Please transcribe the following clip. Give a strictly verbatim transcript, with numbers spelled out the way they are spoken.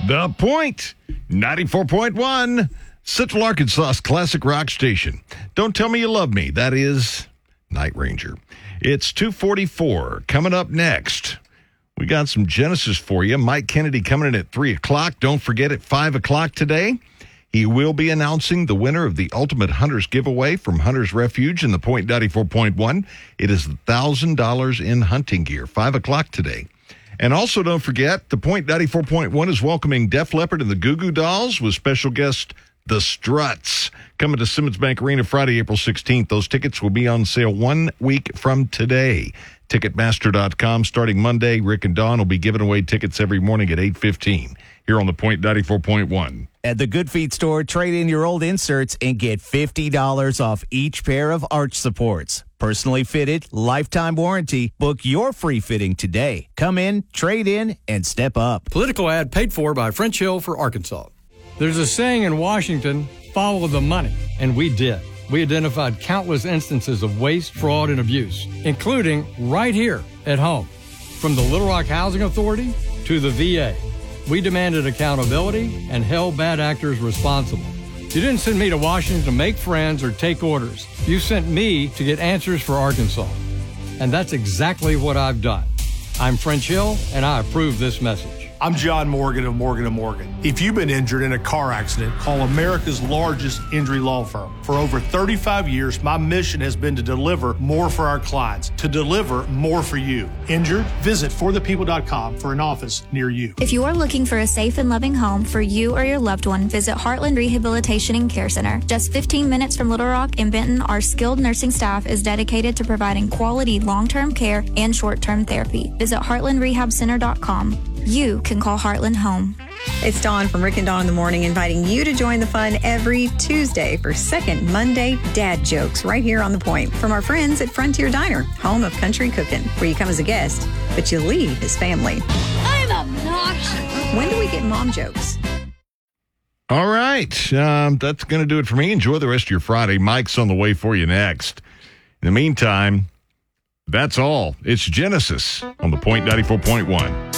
The Point, ninety-four point one, Central Arkansas's classic rock station. Don't Tell Me You Love Me. That is Night Ranger. It's two forty-four. Coming up next, we got some Genesis for you. Mike Kennedy coming in at three o'clock. Don't forget, at five o'clock today, he will be announcing the winner of the Ultimate Hunters giveaway from Hunters Refuge in the Point ninety-four point one. It is one thousand dollars in hunting gear. five o'clock today. And also, don't forget, the Point ninety-four point one is welcoming Def Leppard and the Goo Goo Dolls with special guest The Struts, coming to Simmons Bank Arena Friday, April sixteenth. Those tickets will be on sale one week from today. Ticketmaster dot com starting Monday. Rick and Dawn will be giving away tickets every morning at eight fifteen here on the Point ninety-four point one. At the Good Feet store, trade in your old inserts and get fifty dollars off each pair of arch supports. Personally fitted, lifetime warranty. Book your free fitting today. Come in, trade in, and step up. Political ad paid for by French Hill for Arkansas. There's a saying in Washington, follow the money, and we did. We identified countless instances of waste, fraud, and abuse, including right here at home. From the Little Rock Housing Authority to the V A, we demanded accountability and held bad actors responsible. You didn't send me to Washington to make friends or take orders. You sent me to get answers for Arkansas. And that's exactly what I've done. I'm French Hill, and I approve this message. I'm John Morgan of Morgan and Morgan. If you've been injured in a car accident, call America's largest injury law firm. For over thirty-five years, my mission has been to deliver more for our clients, to deliver more for you. Injured? Visit for the people dot com for an office near you. If you are looking for a safe and loving home for you or your loved one, visit Heartland Rehabilitation and Care Center. Just fifteen minutes from Little Rock and Benton, our skilled nursing staff is dedicated to providing quality long-term care and short-term therapy. Visit heartland rehab center dot com. You can call Heartland home. It's Dawn from Rick and Dawn in the Morning, inviting you to join the fun every Tuesday for Second Monday Dad Jokes right here on The Point from our friends at Frontier Diner, home of country cooking, where you come as a guest, but you leave as family. I'm obnoxious. When do we get mom jokes? All right. Um, that's going to do it for me. Enjoy the rest of your Friday. Mike's on the way for you next. In the meantime, that's all. It's Genesis on the Point ninety-four point one.